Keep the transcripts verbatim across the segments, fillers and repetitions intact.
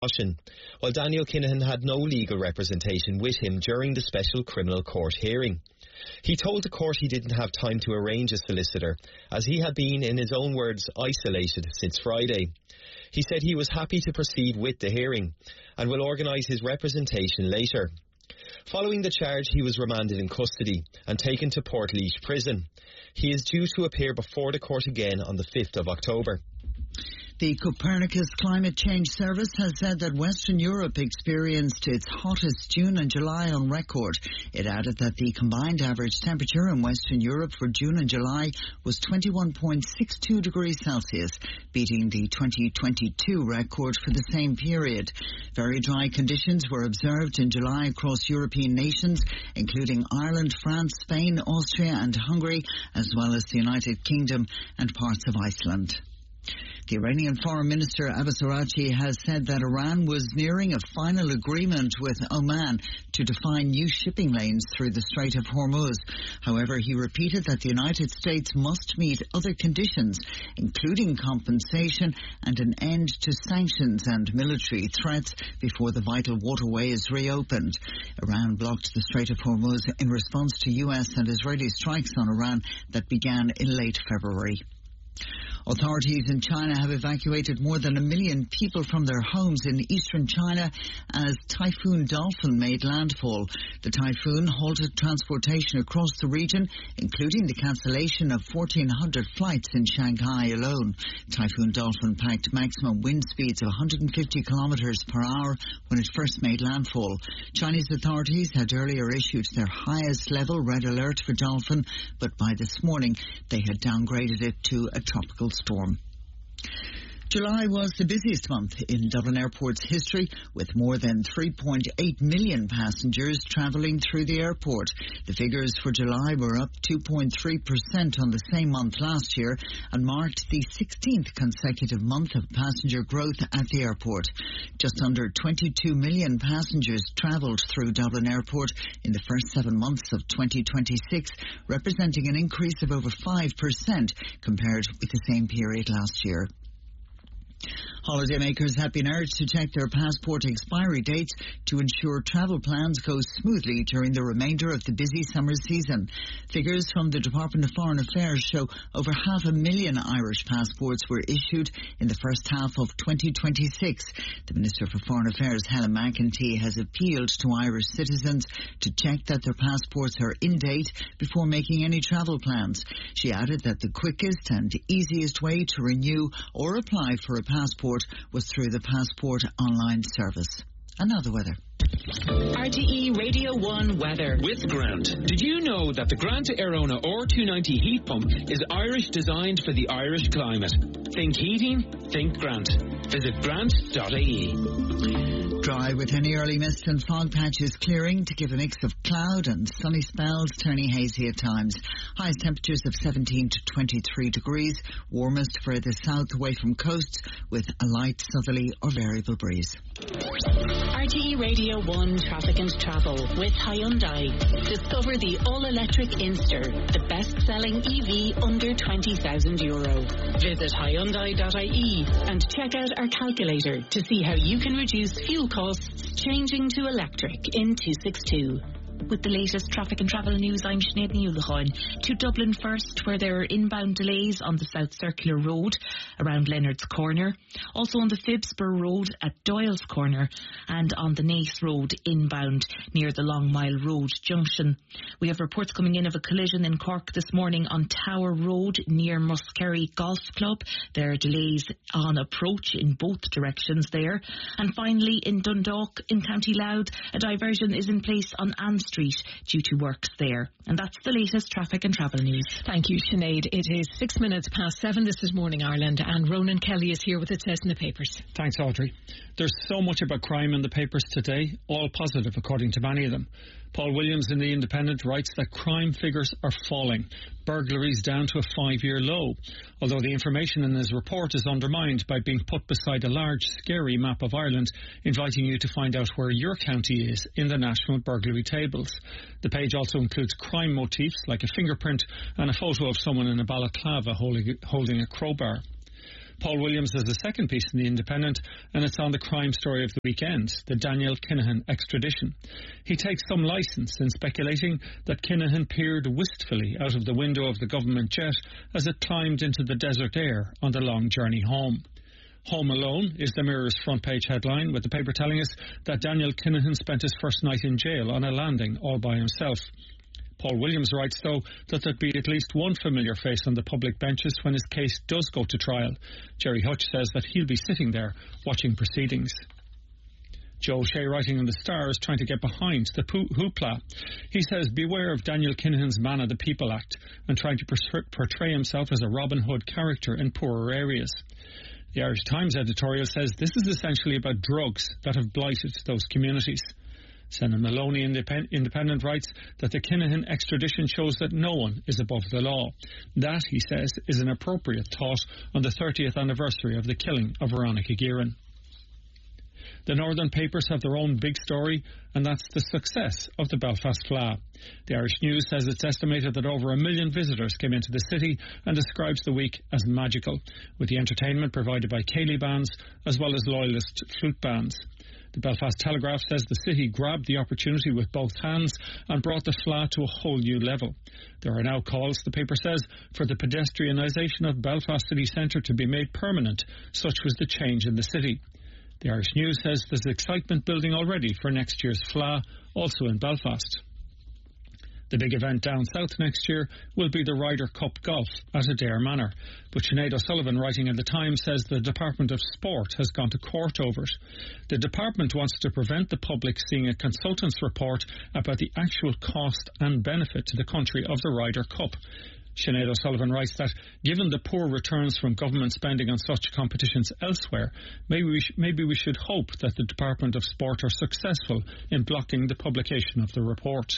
caution, while Daniel Kinahan had no legal representation with him during the special criminal court hearing. He told the court he didn't have time to arrange a solicitor, as he had been, in his own words, isolated since Friday. He said he was happy to proceed with the hearing and will organise his representation later. Following the charge, he was remanded in custody and taken to Portlaoise Prison. He is due to appear before the court again on the fifth of October. The Copernicus Climate Change Service has said that Western Europe experienced its hottest June and July on record. It added that the combined average temperature in Western Europe for June and July was twenty-one point six two degrees Celsius, beating the twenty twenty-two record for the same period. Very dry conditions were observed in July across European nations, including Ireland, France, Spain, Austria and Hungary, as well as the United Kingdom and parts of Iceland. The Iranian Foreign Minister Abbas Araghchi has said that Iran was nearing a final agreement with Oman to define new shipping lanes through the Strait of Hormuz. However, he repeated that the United States must meet other conditions, including compensation and an end to sanctions and military threats before the vital waterway is reopened. Iran blocked the Strait of Hormuz in response to U S and Israeli strikes on Iran that began in late February. Authorities in China have evacuated more than a million people from their homes in eastern China as Typhoon Dolphin made landfall. The typhoon halted transportation across the region, including the cancellation of fourteen hundred flights in Shanghai alone. Typhoon Dolphin packed maximum wind speeds of one hundred fifty kilometres per hour when it first made landfall. Chinese authorities had earlier issued their highest level red alert for Dolphin, but by this morning they had downgraded it to a tropical storm. July was the busiest month in Dublin Airport's history, with more than three point eight million passengers travelling through the airport. The figures for July were up two point three percent on the same month last year and marked the sixteenth consecutive month of passenger growth at the airport. Just under twenty-two million passengers travelled through Dublin Airport in the first seven months of twenty twenty-six, representing an increase of over five percent compared with the same period last year. Holidaymakers have been urged to check their passport expiry dates to ensure travel plans go smoothly during the remainder of the busy summer season. Figures from the Department of Foreign Affairs show over half a million Irish passports were issued in the first half of twenty twenty-six. The Minister for Foreign Affairs, Helen McEntee, has appealed to Irish citizens to check that their passports are in date before making any travel plans. She added that the quickest and easiest way to renew or apply for a passport was through the Passport online service. And now the weather. R T E Radio one weather. With Grant. Did you know that the Grant Airona R two ninety heat pump is Irish designed for the Irish climate? Think heating, think Grant. Visit grant dot I E. Dry with any early mist and fog patches clearing to give a mix of cloud and sunny spells, turning hazy at times. Highest temperatures of seventeen to twenty-three degrees, warmest further south away from coasts with a light southerly or variable breeze. R T E Radio one Traffic and Travel with Hyundai. Discover the all-electric Inster, the best-selling E V under twenty thousand euro. Visit hyundai dot I E and check out our calculator to see how you can reduce fuel costs changing to electric in two sixty-two. With the latest traffic and travel news, I'm Sinead Newlachain. To Dublin first, where there are inbound delays on the South Circular Road around Leonard's Corner. Also on the Phibsborough Road at Doyle's Corner and on the Naas Road inbound near the Long Mile Road junction. We have reports coming in of a collision in Cork this morning on Tower Road near Muskerry Golf Club. There are delays on approach in both directions there. And finally in Dundalk in County Louth, a diversion is in place on Ann Street due to works there. And that's the latest traffic and travel news. Thank you, Sinead. It is six minutes past seven. This is Morning Ireland, and Ronan Kelly is here with it says in the papers. Thanks, Audrey. There's so much about crime in the papers today, all positive according to many of them. Paul Williams in The Independent writes that crime figures are falling, burglaries down to a five-year low, although the information in his report is undermined by being put beside a large, scary map of Ireland, inviting you to find out where your county is in the national burglary tables. The page also includes crime motifs like a fingerprint and a photo of someone in a balaclava holding, holding a crowbar. Paul Williams has a second piece in The Independent, and it's on the crime story of the weekend, the Daniel Kinahan extradition. He takes some licence in speculating that Kinahan peered wistfully out of the window of the government jet as it climbed into the desert air on the long journey home. Home Alone is the Mirror's front page headline, with the paper telling us that Daniel Kinahan spent his first night in jail on a landing all by himself. Paul Williams writes, though, that there'd be at least one familiar face on the public benches when his case does go to trial. Jerry Hutch says that he'll be sitting there watching proceedings. Joe O'Shea, writing in the Star, is trying to get behind the hoopla. He says, beware of Daniel Kinahan's Man of the People Act and trying to portray himself as a Robin Hood character in poorer areas. The Irish Times editorial says this is essentially about drugs that have blighted those communities. Senan Maloney Independent writes that the Kinahan extradition shows that no one is above the law. That, he says, is an appropriate thought on the thirtieth anniversary of the killing of Veronica Guerin. The Northern papers have their own big story, and that's the success of the Belfast Fleadh. The Irish News says it's estimated that over a million visitors came into the city and describes the week as magical, with the entertainment provided by ceilidh bands as well as loyalist flute bands. The Belfast Telegraph says the city grabbed the opportunity with both hands and brought the Fleadh to a whole new level. There are now calls, the paper says, for the pedestrianisation of Belfast city centre to be made permanent. Such was the change in the city. The Irish News says there's excitement building already for next year's Fleadh, also in Belfast. The big event down south next year will be the Ryder Cup Golf at Adare Manor. But Sinead O'Sullivan, writing in the Times, says the Department of Sport has gone to court over it. The department wants to prevent the public seeing a consultant's report about the actual cost and benefit to the country of the Ryder Cup. Sinead O'Sullivan writes that, given the poor returns from government spending on such competitions elsewhere, maybe we, sh- maybe we should hope that the Department of Sport are successful in blocking the publication of the report.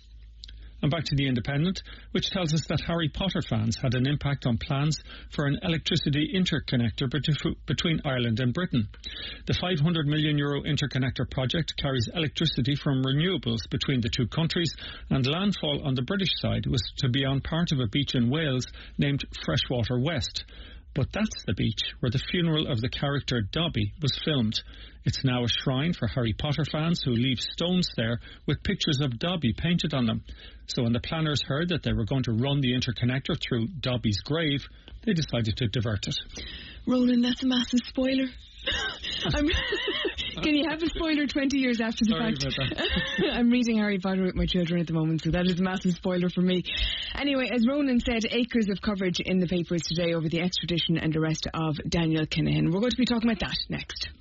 And back to The Independent, which tells us that Harry Potter fans had an impact on plans for an electricity interconnector between Ireland and Britain. The five hundred million euro interconnector project carries electricity from renewables between the two countries, and landfall on the British side was to be on part of a beach in Wales named Freshwater West. But that's the beach where the funeral of the character Dobby was filmed. It's now a shrine for Harry Potter fans who leave stones there with pictures of Dobby painted on them. So when the planners heard that they were going to run the interconnector through Dobby's grave, they decided to divert it. Ronan, that's a massive spoiler. I'm Can you have a spoiler twenty years after the Sorry fact? About that. I'm reading Harry Potter with my children at the moment, so that is a massive spoiler for me. Anyway, as Ronan said, acres of coverage in the papers today over the extradition and arrest of Daniel Kinahan. We're going to be talking about that next.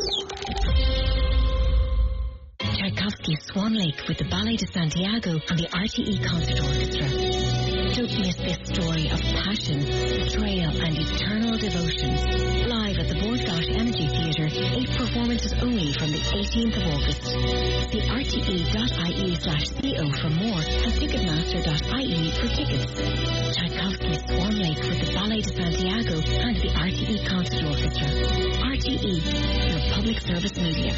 Tchaikovsky's Swan Lake with the Ballet de Santiago and the R T E Concert Orchestra. Don't miss this story of passion, betrayal and eternal devotion. Live at the Borgart Energy Theatre, eight performances only from the eighteenth of August. See R T E dot I E slash C O for more and Ticketmaster dot I E for tickets. Tchaikovsky's Swan Lake with the Ballet de Santiago and the R T E Concert Orchestra. R T E, your public service media.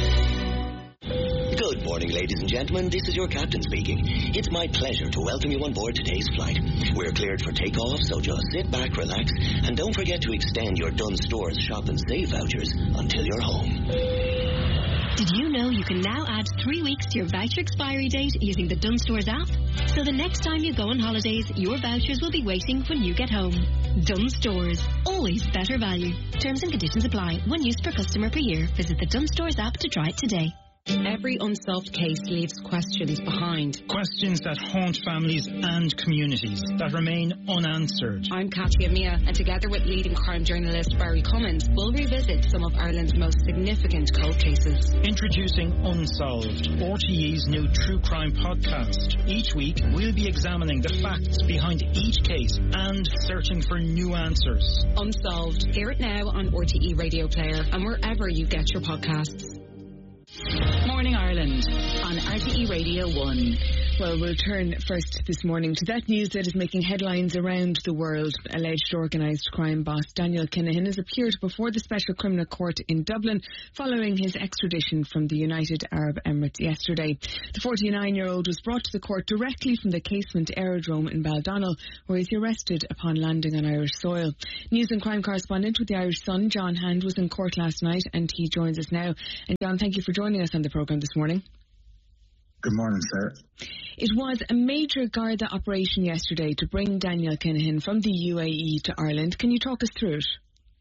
Good morning, ladies and gentlemen. This is your captain speaking. It's my pleasure to welcome you on board today's flight. We're cleared for takeoff, so just sit back, relax, and don't forget to extend your Dunnes Stores Shop and Save vouchers until you're home. Did you know you can now add three weeks to your voucher expiry date using the Dunnes Stores app? So the next time you go on holidays, your vouchers will be waiting when you get home. Dunnes Stores. Always better value. Terms and conditions apply. One use per customer per year. Visit the Dunnes Stores app to try it today. Every unsolved case leaves questions behind. Questions that haunt families and communities, that remain unanswered. I'm Katia Mia, and together with leading crime journalist Barry Cummins, we'll revisit some of Ireland's most significant cold cases. Introducing Unsolved, R T E's new true crime podcast. Each week, we'll be examining the facts behind each case and searching for new answers. Unsolved. Hear it now on R T E Radio Player and wherever you get your podcasts. Morning Ireland on R T E Radio one. Well, we'll turn first this morning to that news that is making headlines around the world. Alleged organised crime boss Daniel Kinahan has appeared before the Special Criminal Court in Dublin following his extradition from the United Arab Emirates yesterday. The forty-nine-year-old was brought to the court directly from the Casement Aerodrome in Baldonnel, where he was arrested upon landing on Irish soil. News and crime correspondent with the Irish Sun, John Hand, was in court last night and he joins us now. And John, thank you for joining us on the programme this morning. Good morning, sir. It was a major Garda operation yesterday to bring Daniel Kinahan from the U A E to Ireland. Can you talk us through it?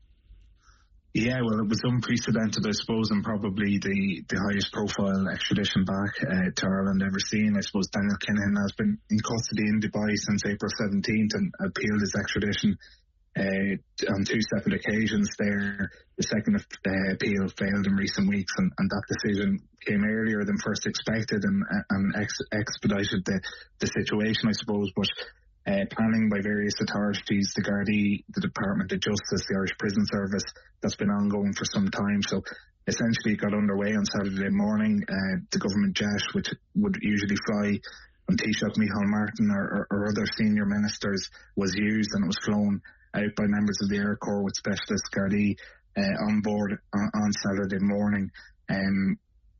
Yeah, well, it was unprecedented, I suppose, and probably the, the highest profile extradition back uh, to Ireland ever seen. I suppose Daniel Kinahan has been in custody in Dubai since April seventeenth and appealed his extradition Uh, on two separate occasions there. The second uh, appeal failed in recent weeks, and, and that decision came earlier than first expected and, and ex- expedited the, the situation, I suppose. But uh, planning by various authorities, the Gardaí, the Department of Justice, the Irish Prison Service, that's been ongoing for some time. So essentially it got underway on Saturday morning. Uh, the government jet, which would usually fly on Taoiseach Micheál Martin or, or, or other senior ministers, was used, and it was flown out by members of the Air Corps with specialist Gardaí uh, on board on, on Saturday morning. Um,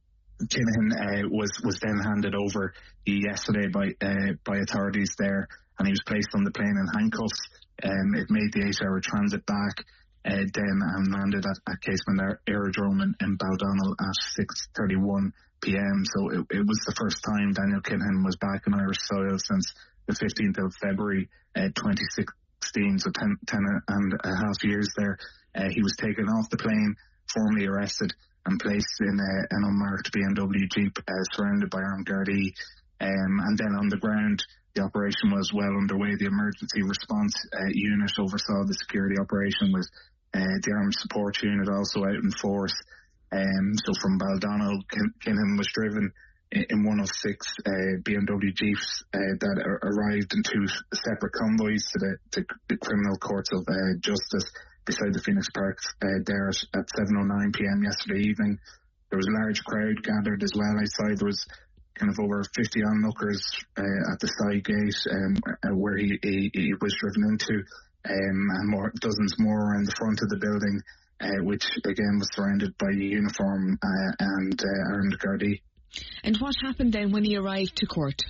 Kinahan uh, was was then handed over yesterday by uh, by authorities there, and he was placed on the plane in handcuffs. Um, it made the eight-hour transit back uh, then and landed at, at Casement Aerodrome in, in Baldonnel at six thirty-one p.m. So it, it was the first time Daniel Kinahan was back on Irish soil since the fifteenth of February uh, twenty sixteen, so ten, ten and a half years there. Uh, he was taken off the plane, formally arrested, and placed in a, an unmarked B M W Jeep uh, surrounded by armed Gardaí. Um, and then on the ground, the operation was well underway. The emergency response uh, unit oversaw the security operation, with uh, the armed support unit also out in force. Um, so from Baldonnel, Kinahan was driven in one of six uh, B M W Jeeps uh, that are, arrived in two separate convoys to the, to the criminal courts of uh, justice beside the Phoenix Park uh, there at, at seven oh nine p.m. yesterday evening. There was a large crowd gathered as well outside. There was kind of over fifty onlookers uh, at the side gate um, uh, where he, he, he was driven into, um, and more dozens more around the front of the building, uh, which again was surrounded by uniform uh, and uh, armed Gardaí. And what happened then when he arrived to court?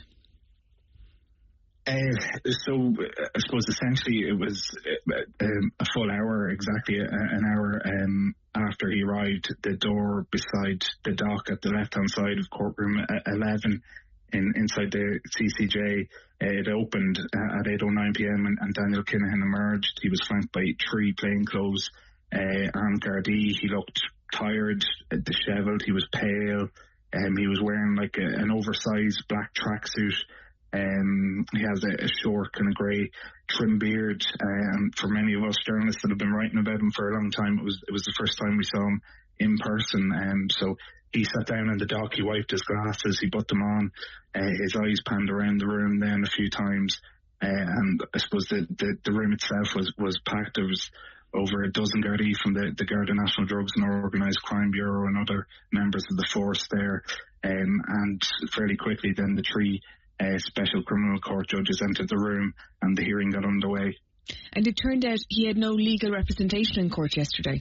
Uh, so uh, I suppose essentially it was uh, um, a full hour, exactly uh, an hour um, after he arrived. The door beside the dock at the left-hand side of courtroom eleven in, inside the C C J, uh, it opened uh, at eight oh nine p.m. and, and Daniel Kinahan emerged. He was flanked by three plainclothes uh, armed Gardaí. He looked tired, uh, dishevelled. He was pale. Um, he was wearing like a, an oversized black tracksuit. Um, he has a, a short kind of grey trim beard. Uh, and for many of us journalists that have been writing about him for a long time, it was it was the first time we saw him in person. Um, so he sat down in the dock. He wiped his glasses. He put them on. Uh, his eyes panned around the room then a few times. Uh, and I suppose the, the the room itself was was packed. There was over a dozen Gardaí from the, the Garda National Drugs and Organised Crime Bureau and other members of the force there. Um, and fairly quickly then the three uh, Special Criminal Court judges entered the room and the hearing got underway. And it turned out he had no legal representation in court yesterday.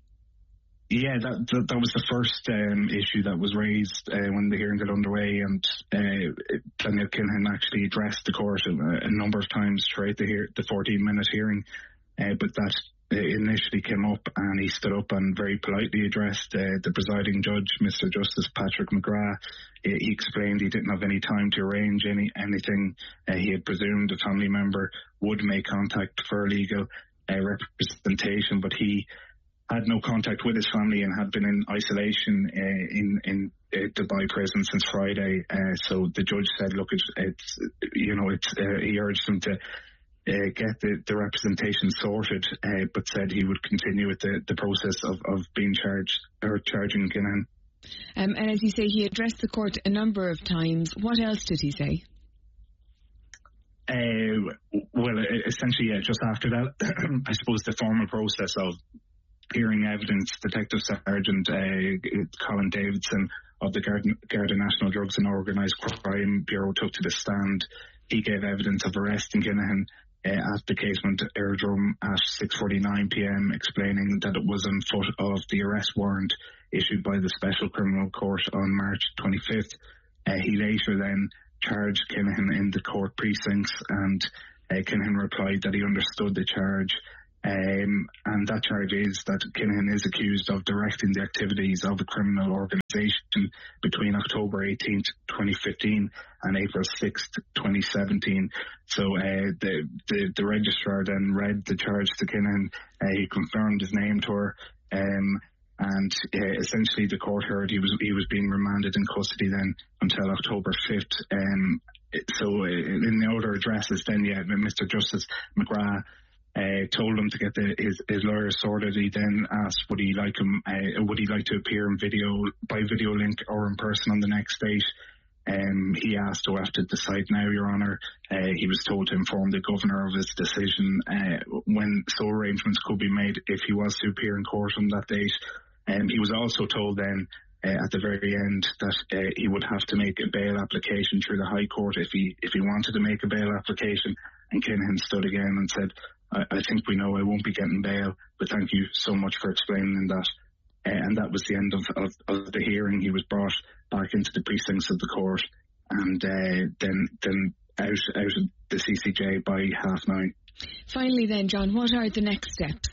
Yeah, that that, that was the first um, issue that was raised uh, when the hearing got underway, and uh, Daniel Kinahan actually addressed the court a, a number of times throughout the, hear- the fourteen-minute hearing, uh, but that initially came up and he stood up and very politely addressed uh, the presiding judge, Mister Justice Patrick McGrath. He explained he didn't have any time to arrange any anything. Uh, he had presumed a family member would make contact for legal uh, representation, but he had no contact with his family and had been in isolation uh, in in uh, Dubai prison since Friday. Uh, so the judge said, "Look, it's, it's you know, it's." Uh, he urged him to Uh, get the, the representation sorted, uh, but said he would continue with the, the process of, of being charged or charging Kinahan. Um, and as you say, he addressed the court a number of times. What else did he say? Uh, well, essentially, yeah, just after that, I suppose the formal process of hearing evidence, Detective Sergeant uh, Colin Davidson of the Garda National Drugs and Organised Crime Bureau took to the stand. He gave evidence of arresting Kinahan uh, at the Casement Aerodrome at six forty-nine p m, explaining that it was on foot of the arrest warrant issued by the Special Criminal Court on March twenty-fifth. Uh, he later then charged Kinahan in the court precincts, and uh, Kinahan replied that he understood the charge. Um, and that charge is that Kinahan is accused of directing the activities of a criminal organisation between October eighteenth, twenty fifteen and April sixth, twenty seventeen. So uh, the, the the registrar then read the charge to Kinahan. Uh, he confirmed his name to her, um, and uh, essentially the court heard he was he was being remanded in custody then until October fifth. Um, so in the other addresses then, yeah, Mister Justice McGrath Uh, told him to get the, his, his lawyer sorted. He then asked would he like him, uh, would he like to appear in video, by video link or in person on the next date. Um, he asked to have to decide now, Your Honour. Uh, he was told to inform the Governor of his decision uh, when so arrangements could be made if he was to appear in court on that date. Um, he was also told then uh, at the very end that uh, he would have to make a bail application through the High Court if he if he wanted to make a bail application. And Kinahan stood again and said, I, I think we know I won't be getting bail, but thank you so much for explaining that. Uh, and that was the end of, of, of the hearing. He was brought back into the precincts of the court and uh, then then out, out of the C C J by half nine. Finally then, John, what are the next steps?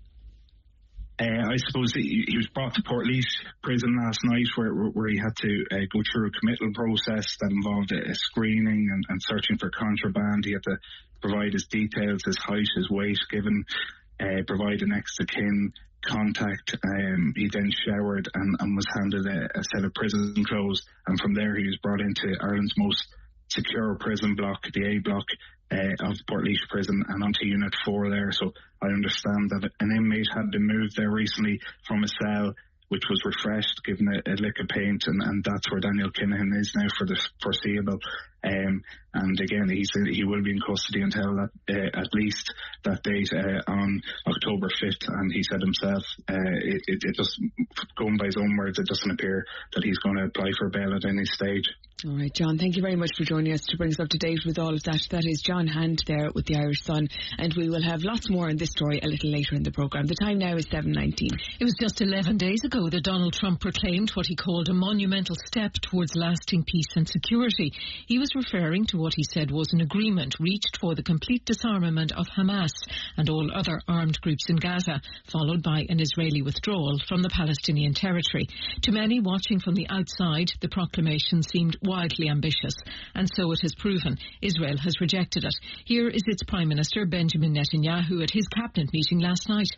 Uh, I suppose he, he was brought to Portlaoise prison last night where where he had to uh, go through a committal process that involved a, a screening and, and searching for contraband. He had to provide his details, his height, his weight, given, uh, provide an next of kin contact. Um, he then showered and, and was handed a, a set of prison clothes, and from there he was brought into Ireland's most secure prison block, the A block uh, of Portlaoise prison, and onto Unit four there. So I understand that an inmate had been moved there recently from a cell which was refreshed, given a, a lick of paint, and, and that's where Daniel Kinahan is now for the foreseeable. Um, and again, he's, he will be in custody until that, uh, at least that date uh, on October fifth. And he said himself, uh, it, it, it just, going by his own words, it doesn't appear that he's going to apply for bail at any stage. All right, John, thank you very much for joining us to bring us up to date with all of that. That is John Hand there with the Irish Sun, and we will have lots more on this story a little later in the programme. The time now is seven nineteen. It was just eleven days ago that Donald Trump proclaimed what he called a monumental step towards lasting peace and security. He was referring to what he said was an agreement reached for the complete disarmament of Hamas and all other armed groups in Gaza, followed by an Israeli withdrawal from the Palestinian territory. To many watching from the outside, the proclamation seemed wildly ambitious, and so it has proven. Israel has rejected it. Here is its Prime Minister, Benjamin Netanyahu, at his cabinet meeting last night.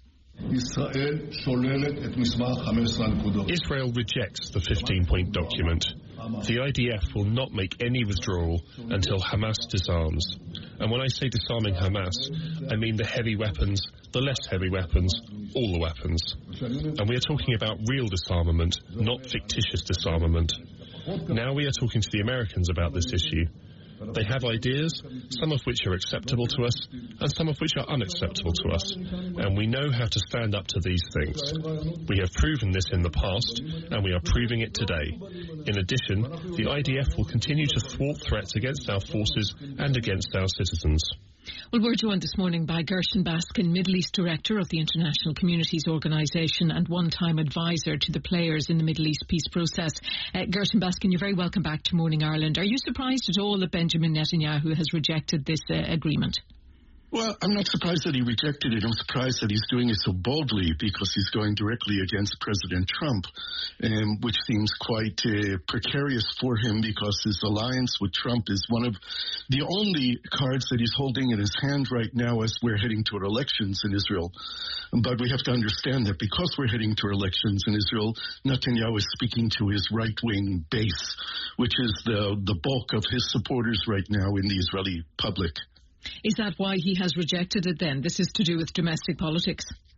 Israel rejects the fifteen-point document. The I D F will not make any withdrawal until Hamas disarms. And when I say disarming Hamas, I mean the heavy weapons, the less heavy weapons, all the weapons. And we are talking about real disarmament, not fictitious disarmament. Now we are talking to the Americans about this issue. They have ideas, some of which are acceptable to us, and some of which are unacceptable to us. And we know how to stand up to these things. We have proven this in the past, and we are proving it today. In addition, the I D F will continue to thwart threats against our forces and against our citizens. Well, we're joined this morning by Gershon Baskin, Middle East Director of the International Communities Organisation and one-time advisor to the players in the Middle East peace process. Uh, Gershon Baskin, you're very welcome back to Morning Ireland. Are you surprised at all that Benjamin Netanyahu has rejected this uh, agreement? Well, I'm not surprised that he rejected it. I'm surprised that he's doing it so boldly because he's going directly against President Trump, um, which seems quite uh, precarious for him because his alliance with Trump is one of the only cards that he's holding in his hand right now as we're heading toward elections in Israel. But we have to understand that because we're heading toward elections in Israel, Netanyahu is speaking to his right-wing base, which is the, the bulk of his supporters right now in the Israeli public. Is that why he has rejected it then? This is to do with domestic politics?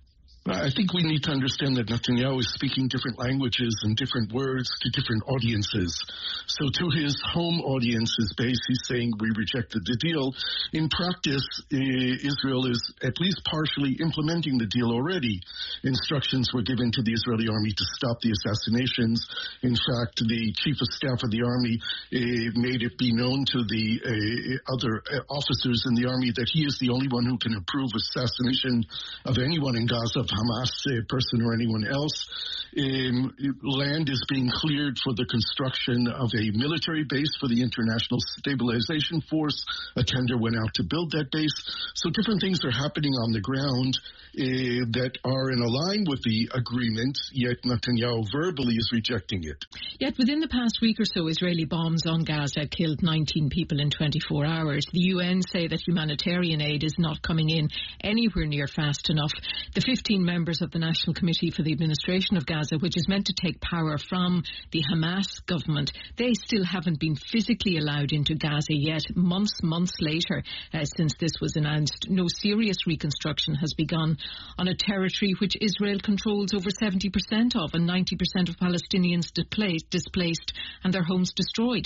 I think we need to understand that Netanyahu is speaking different languages and different words to different audiences. So to his home audience, his base, he's saying we rejected the deal. In practice, uh, Israel is at least partially implementing the deal already. Instructions were given to the Israeli army to stop the assassinations. In fact, the chief of staff of the army uh, made it be known to the uh, other uh, officers in the army that he is the only one who can approve assassination of anyone in Gaza, Hamas uh, person or anyone else. Um, land is being cleared for the construction of a military base for the International Stabilization Force. A tender went out to build that base. So different things are happening on the ground uh, that are in line with the agreement, yet Netanyahu verbally is rejecting it. Yet within the past week or so, Israeli bombs on Gaza killed nineteen people in twenty-four hours. The U N say that humanitarian aid is not coming in anywhere near fast enough. The fifteen members of the National Committee for the Administration of Gaza, which is meant to take power from the Hamas government, they still haven't been physically allowed into Gaza yet. Months, months later, uh, since this was announced, no serious reconstruction has begun on a territory which Israel controls over seventy percent of, and ninety percent of Palestinians displaced, displaced and their homes destroyed.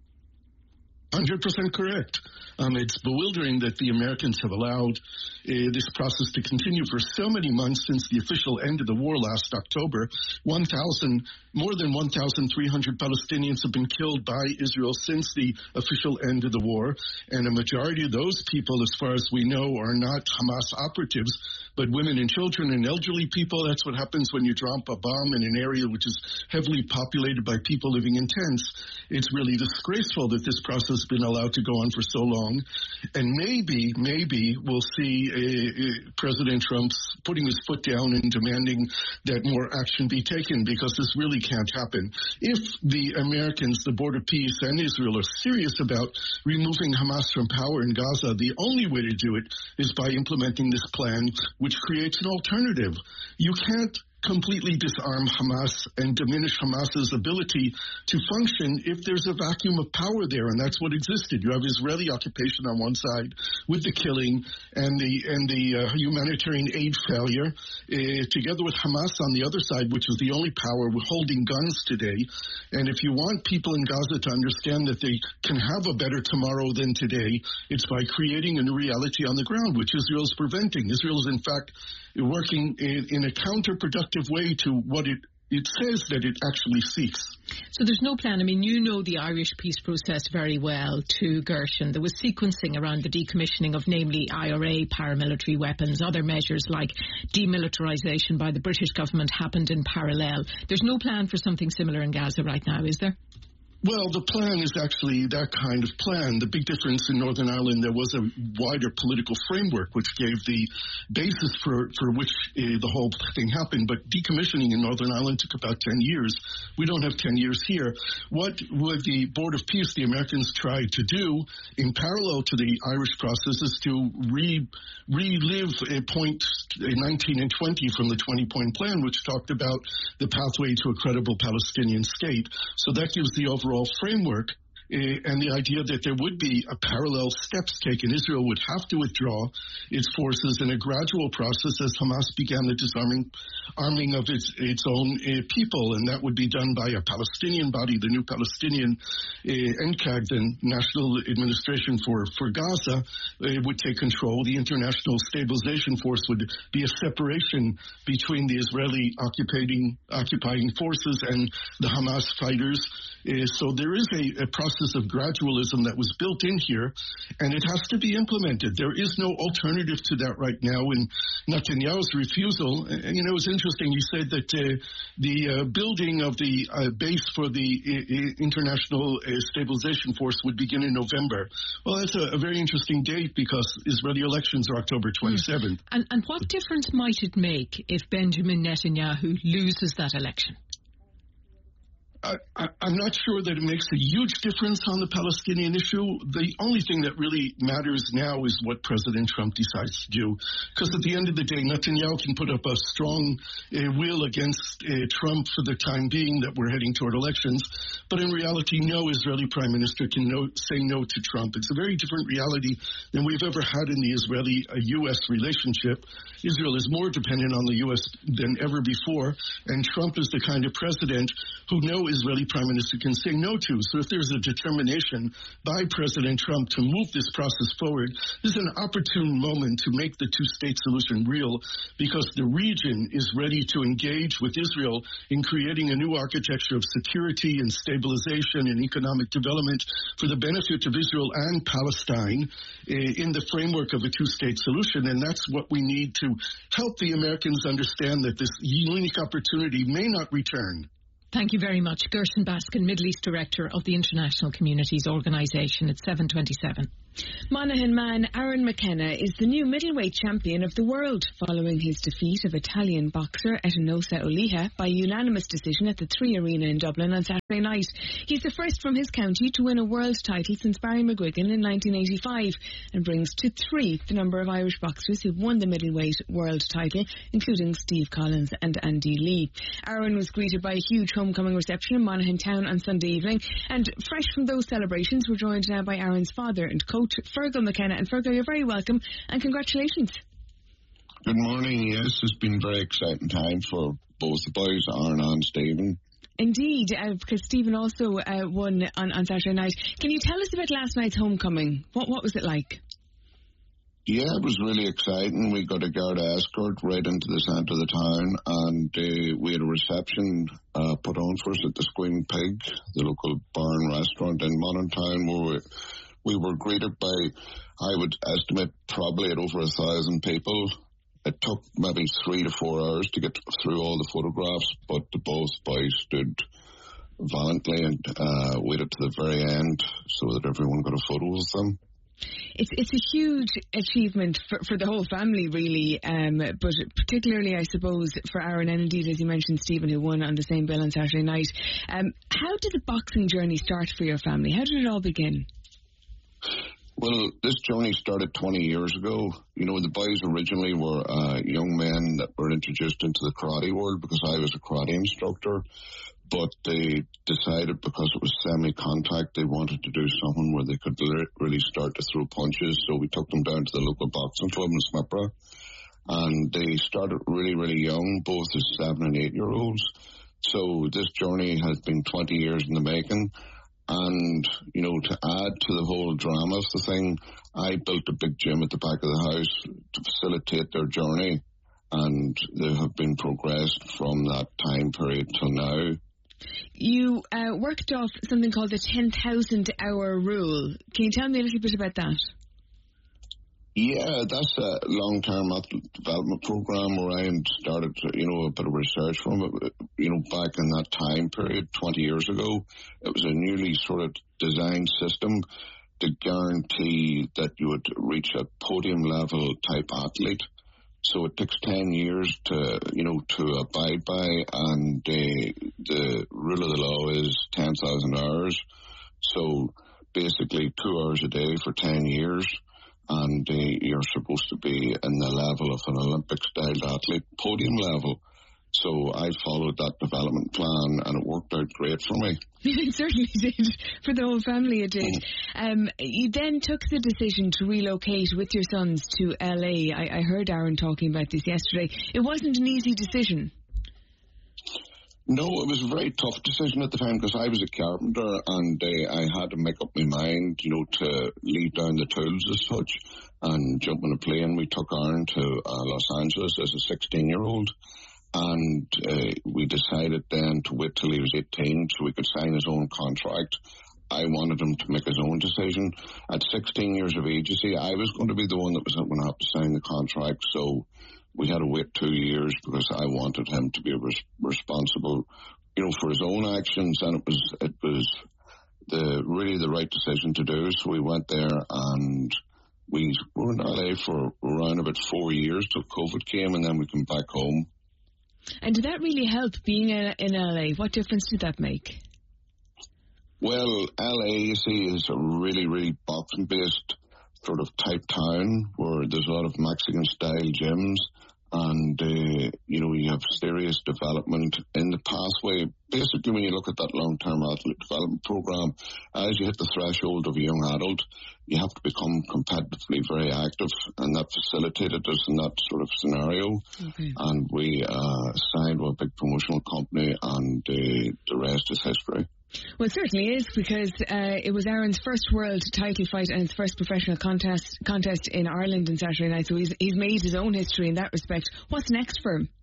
one hundred percent correct. Um, it's bewildering that the Americans have allowed uh, this process to continue for so many months since the official end of the war last October. one thousand, more than one thousand three hundred Palestinians have been killed by Israel since the official end of the war, and a majority of those people, as far as we know, are not Hamas operatives, but women and children and elderly people. That's what happens when you drop a bomb in an area which is heavily populated by people living in tents. It's really disgraceful that this process has been allowed to go on for so long. And maybe, maybe we'll see uh, uh, President Trump's putting his foot down and demanding that more action be taken, because this really can't happen. If the Americans, the Board of Peace, and Israel are serious about removing Hamas from power in Gaza, the only way to do it is by implementing this plan, which creates an alternative. You can't completely disarm Hamas and diminish Hamas's ability to function if there's a vacuum of power there, and that's what existed. You have Israeli occupation on one side with the killing and the and the uh, humanitarian aid failure, uh, together with Hamas on the other side, which is the only power holding guns today. And if you want people in Gaza to understand that they can have a better tomorrow than today, it's by creating a new reality on the ground, which Israel is preventing. Israel is, in fact, working in, in a counterproductive way to what it it says that it actually seeks. So there's no plan. I mean, you know the Irish peace process very well, to Gershon. There was sequencing around the decommissioning of, namely, I R A, paramilitary weapons. Other measures like demilitarisation by the British government happened in parallel. There's no plan for something similar in Gaza right now, is there? Well, the plan is actually that kind of plan. The big difference in Northern Ireland, there was a wider political framework which gave the basis for, for which uh, the whole thing happened. But decommissioning in Northern Ireland took about ten years. We don't have ten years here. What would the Board of Peace, the Americans, tried to do in parallel to the Irish process is to re, relive a point nineteen and twenty from the twenty-point plan, which talked about the pathway to a credible Palestinian state. So that gives the overall framework, uh, and the idea that there would be a parallel steps taken. Israel would have to withdraw its forces in a gradual process as Hamas began the disarming arming of its its own uh, people, and that would be done by a Palestinian body, the new Palestinian uh, N C A G, the National Administration for, for Gaza, uh, would take control. The International Stabilization Force would be a separation between the Israeli occupying occupying forces and the Hamas fighters. Uh, so there is a, a process of gradualism that was built in here, and it has to be implemented. There is no alternative to that right now. And Netanyahu's refusal, uh, you know, it's interesting. You said that uh, the uh, building of the uh, base for the uh, International uh, Stabilization Force would begin in November. Well, that's a, a very interesting date because Israeli elections are October twenty-seventh. Mm. And, and what difference might it make if Benjamin Netanyahu loses that election? I, I, I'm not sure that it makes a huge difference on the Palestinian issue. The only thing that really matters now is what President Trump decides to do. Because at the end of the day, Netanyahu can put up a strong uh, will against uh, Trump for the time being that we're heading toward elections. But in reality, no Israeli prime minister can no, say no to Trump. It's a very different reality than we've ever had in the Israeli-U S relationship. Israel is more dependent on the U S than ever before, and Trump is the kind of president who no Israeli prime minister can say no to. So if there's a determination by President Trump to move this process forward, this is an opportune moment to make the two-state solution real, because the region is ready to engage with Israel in creating a new architecture of security and stabilization and economic development for the benefit of Israel and Palestine uh, in the framework of a two-state solution. And that's what we need to help the Americans understand, that this unique opportunity may not return. Thank you very much. Gershon Baskin, Middle East Director of the International Communities Organisation at seven twenty-seven. Monaghan man Aaron McKenna is the new middleweight champion of the world, following his defeat of Italian boxer Etinosa Oliha by unanimous decision at the Three Arena in Dublin on Saturday night. He's the first from his county to win a world title since Barry McGuigan in nineteen eighty-five, and brings to three the number of Irish boxers who've won the middleweight world title, including Steve Collins and Andy Lee. Aaron was greeted by a huge homecoming reception in Monaghan town on Sunday evening, and fresh from those celebrations, we're joined now by Aaron's father and coach, Fergal McKenna. And Fergal, you're very welcome and congratulations. Good morning. Yes, it's been a very exciting time for both the boys, Aaron and Stephen. Indeed, uh, because Stephen also uh, won on, on Saturday night. Can you tell us about last night's homecoming? What what was it like? Yeah, it was really exciting. We got a guard escort right into the centre of the town, and uh, we had a reception uh, put on for us at the Squealing Pig, the local bar and restaurant in Monaghan town, where we, we were greeted by, I would estimate, probably at over a thousand people. It took maybe three to four hours to get through all the photographs, but the both boys stood valiantly and uh, waited to the very end so that everyone got a photo with them. It's it's a huge achievement for, for the whole family, really, um, but particularly, I suppose, for Aaron and indeed, as you mentioned, Stephen, who won on the same bill on Saturday night. Um, how did the boxing journey start for your family? How did it all begin? Well, this journey started twenty years ago. You know, the boys originally were uh, young men that were introduced into the karate world because I was a karate instructor. But they decided, because it was semi-contact, they wanted to do something where they could really start to throw punches. So we took them down to the local boxing club in Smithborough. And they started really, really young, both as seven and eight-year-olds. So this journey has been twenty years in the making. And, you know, to add to the whole drama of the thing, I built a big gym at the back of the house to facilitate their journey. And they have been progressed from that time period till now. You uh, worked off something called the ten thousand hour rule. Can you tell me a little bit about that? Yeah, that's a long-term athlete development program where I started, you know, a bit of research from it, you know, back in that time period, twenty years ago. It was a newly sort of designed system to guarantee that you would reach a podium-level type athlete. So it takes ten years to, you know, to abide by, and uh, the rule of the law is ten thousand hours. So basically two hours a day for ten years, and uh, you're supposed to be in the level of an Olympic-style athlete, podium level. So I followed that development plan, and it worked out great for me. It certainly did. For the whole family, it did. Um, you then took the decision to relocate with your sons to L A. I, I heard Aaron talking about this yesterday. It wasn't an easy decision. No, it was a very tough decision at the time because I was a carpenter, and uh, I had to make up my mind, you know, to leave down the tools as such and jump on a plane. We took Aaron to uh, Los Angeles as a sixteen-year-old. And uh, we decided then to wait till he was eighteen so we could sign his own contract. I wanted him to make his own decision. At sixteen years of age, you see, I was going to be the one that was going to have to sign the contract. So we had to wait two years because I wanted him to be res- responsible, you know, for his own actions. And it was it was the really the right decision to do. So we went there, and we were in L A for around about four years till COVID came, and then we came back home. And did that really help being in L A? What difference did that make? Well, L A, you see, is a really, really boxing-based sort of type town where there's a lot of Mexican-style gyms. And, uh, you know, you have serious development in the pathway. Basically, when you look at that long-term athlete development program, as you hit the threshold of a young adult, you have to become competitively very active, and that facilitated us in that sort of scenario. Okay. And we uh, signed with a big promotional company, and uh, the rest is history. Well, it certainly is, because uh, it was Aaron's first world title fight and his first professional contest contest in Ireland on Saturday night, so he's, he's made his own history in that respect. What's next for him?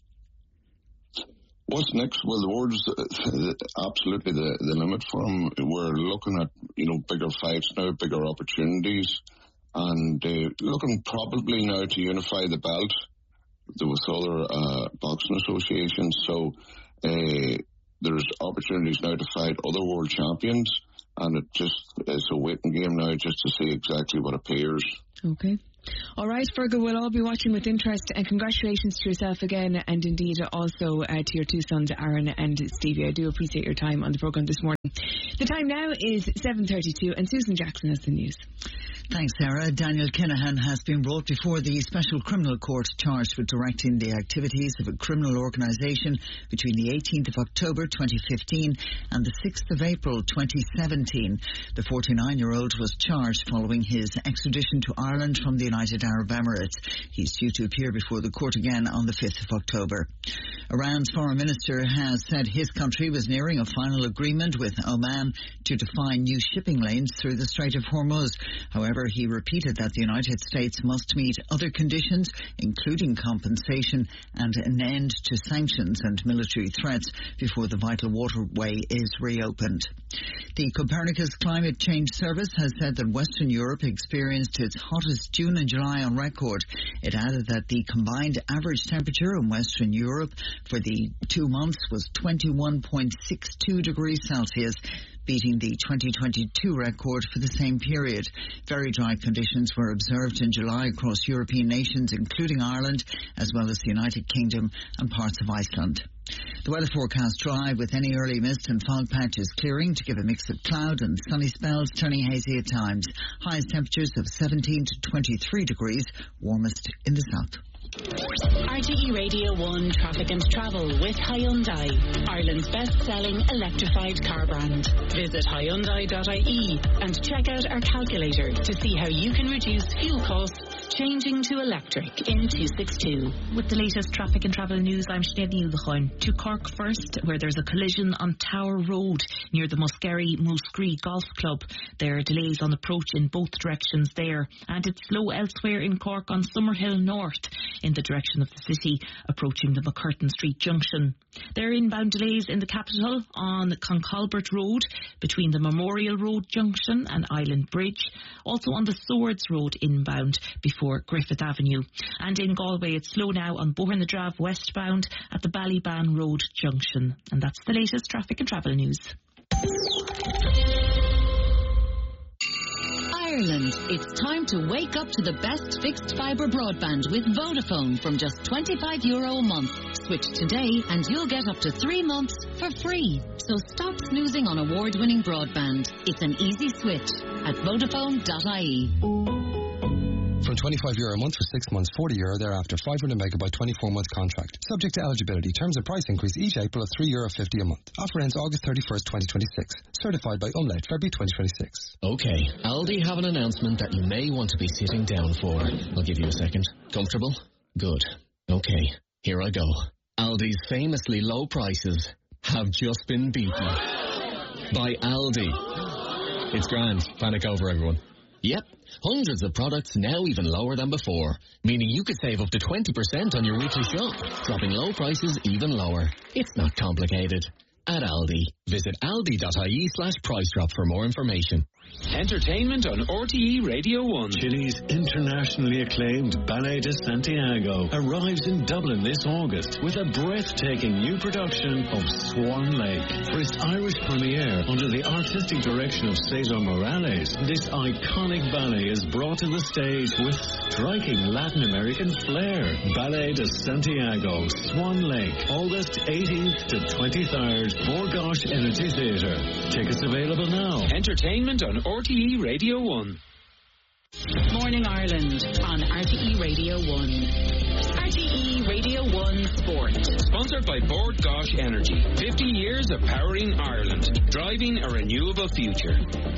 What's next? Well, the world's uh, absolutely the, the limit for him. We're looking at, you know, bigger fights now, bigger opportunities, and uh, looking probably now to unify the belt with other uh, boxing associations. So, uh, there's opportunities now to fight other world champions, and it just is a waiting game now just to see exactly what appears. Okay. All right, Fergal, we'll all be watching with interest, and congratulations to yourself again, and indeed also uh, to your two sons, Aaron and Stevie. I do appreciate your time on the programme this morning. The time now is seven thirty-two, and Susan Jackson has the news. Thanks, Sarah. Daniel Kinahan has been brought before the Special Criminal Court, charged with directing the activities of a criminal organisation between the eighteenth of October twenty fifteen and the sixth of April twenty seventeen. The forty-nine-year-old was charged following his extradition to Ireland from the United Arab Emirates. He's due to appear before the court again on the fifth of October. Iran's foreign minister has said his country was nearing a final agreement with Oman to define new shipping lanes through the Strait of Hormuz. However, he repeated that the United States must meet other conditions, including compensation and an end to sanctions and military threats, before the vital waterway is reopened. The Copernicus Climate Change Service has said that Western Europe experienced its hottest June and July on record. It added that the combined average temperature in Western Europe for the two months was twenty-one point six two degrees Celsius, beating the twenty twenty-two record for the same period. Very dry conditions were observed in July across European nations, including Ireland, as well as the United Kingdom and parts of Iceland. The weather forecast dry, with any early mist and fog patches clearing to give a mix of cloud and sunny spells, turning hazy at times. Highest temperatures of seventeen to twenty-three degrees, warmest in the south. R T E Radio one Traffic and Travel with Hyundai, Ireland's best-selling electrified car brand. Visit Hyundai dot I E and check out our calculator to see how you can reduce fuel costs changing to electric in two sixty-two. With the latest traffic and travel news, I'm Sinead Niulichoin. To Cork first, where there's a collision on Tower Road near the Muskerry Mooscree Golf Club. There are delays on approach in both directions there, and it's slow elsewhere in Cork on Summerhill North in the direction of the city, approaching the McCurtain Street Junction. There are inbound delays in the capital on Concalbert Road between the Memorial Road Junction and Island Bridge, also on the Swords Road inbound before Griffith Avenue. And in Galway, it's slow now on Bohernadrave westbound at the Ballyban Road Junction. And that's the latest traffic and travel news. Ireland, it's time to wake up to the best fixed fibre broadband with Vodafone from just twenty-five euro a month. Switch today and you'll get up to three months for free. So stop snoozing on award-winning broadband. It's an easy switch at Vodafone dot I E. From twenty-five euro a month for six months, forty euro thereafter, five hundred megabyte, twenty-four month contract. Subject to eligibility. Terms and price increase each April of three euro fifty a month. Offer ends August thirty-first, twenty twenty-six. Certified by Unlet, February twenty twenty-six. Okay, Aldi have an announcement that you may want to be sitting down for. I'll give you a second. Comfortable? Good. Okay, here I go. Aldi's famously low prices have just been beaten by Aldi. It's grand. Panic over, everyone. Yep, hundreds of products now even lower than before, meaning you could save up to twenty percent on your weekly shop, dropping low prices even lower. It's not complicated. At Aldi, visit aldi dot I E slash price drop for more information. Entertainment on R T E Radio one. Chile's internationally acclaimed Ballet de Santiago arrives in Dublin this August with a breathtaking new production of Swan Lake. For its Irish premiere under the artistic direction of Cesar Morales, this iconic ballet is brought to the stage with striking Latin American flair. Ballet de Santiago, Swan Lake, August eighteenth to twenty-third, Borgosh Energy Theatre. Tickets available now. Entertainment on R T E Radio one. Morning Ireland on R T E Radio one. R T E Radio one Sport. Sponsored by Bord Gosh Energy. fifty years of powering Ireland. Driving a renewable future.